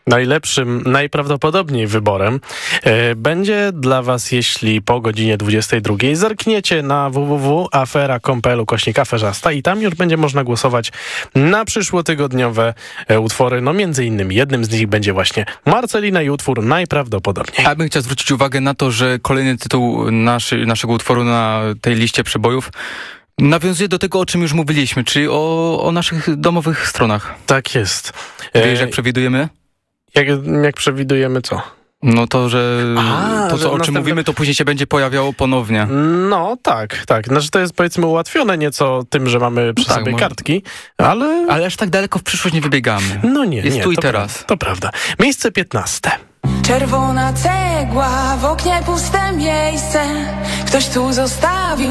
Najlepszym, najprawdopodobniej wyborem będzie dla was, jeśli po godzinie 22 zerkniecie na www.afera.com/aferzasta i tam już będzie można głosować na przyszłotygodniowe utwory. No między innymi jednym z nich będzie właśnie Marcelina i utwór Najprawdopodobniej. Ja bym chciał zwrócić uwagę na to, że kolejny tytuł naszego utworu na tej liście przebojów nawiązuje do tego, o czym już mówiliśmy, czyli o naszych domowych stronach. Tak jest. Wiesz, jak przewidujemy? Jak przewidujemy co? No to, że o czym mówimy, to później się będzie pojawiało ponownie. No tak. Znaczy to jest powiedzmy ułatwione nieco tym, że mamy przy sobie kartki, ale aż tak daleko w przyszłość nie wybiegamy. No nie, jest tu i to teraz. To prawda. Miejsce 15. Czerwona cegła, w oknie puste miejsce. Ktoś tu zostawił